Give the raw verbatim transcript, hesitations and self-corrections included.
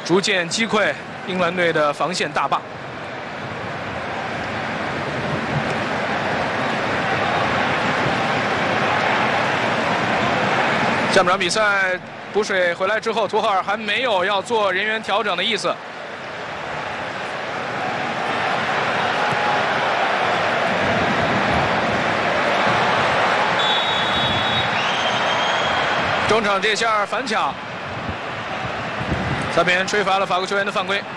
逐渐击溃英格兰队的防线大坝。下半场比赛补水回来之后，图赫尔还没有要做人员调整的意思。中场这下反抢，裁判吹罚了法国球员的犯规。